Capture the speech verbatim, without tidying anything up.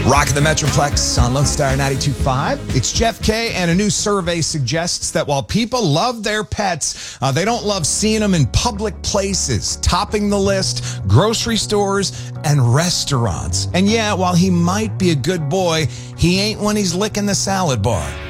Rocking the Metroplex on Lone Star ninety-two point five. It's Jeff K, and a new survey suggests that while people love their pets, uh, they don't love seeing them in public places, topping the list, grocery stores, and restaurants. And yeah, while he might be a good boy, he ain't when he's licking the salad bar.